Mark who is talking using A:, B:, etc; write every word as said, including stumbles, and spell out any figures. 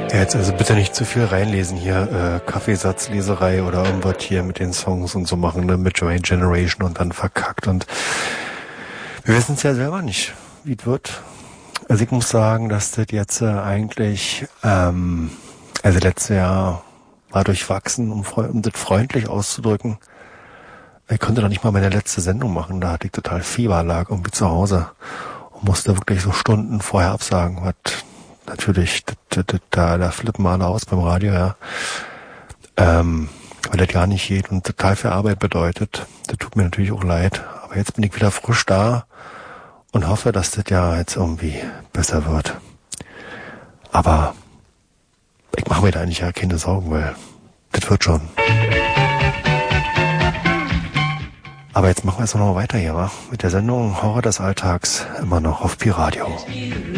A: Ja, jetzt also bitte nicht zu viel reinlesen hier, äh, Kaffeesatzleserei oder irgendwas hier mit den Songs und so machen, ne, mit Joy Generation und dann verkackt und wir wissen es ja selber nicht, wie es wird. Also ich muss sagen, dass das jetzt äh, eigentlich, ähm, also letztes Jahr war durchwachsen, um, freu- um das freundlich auszudrücken. Ich konnte doch nicht mal meine letzte Sendung machen, da hatte ich total Fieber, lag irgendwie zu Hause und musste wirklich so Stunden vorher absagen, was natürlich, das, das, das, da, da flippen alle aus beim Radio, ja. Ähm, weil das gar nicht geht und total viel Arbeit bedeutet. Das tut mir natürlich auch leid. Aber jetzt bin ich wieder frisch da und hoffe, dass das ja jetzt irgendwie besser wird. Aber ich mache mir da eigentlich ja keine Sorgen, weil das wird schon. Aber jetzt machen wir jetzt noch mal weiter hier, wa? Mit der Sendung Horror des Alltags immer noch auf Pi Radio.